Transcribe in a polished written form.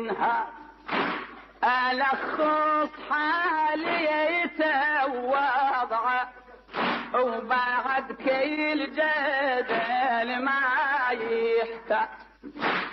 ينهار ألخص حاليته ووضعه وبعد كل جدل ما يحتاج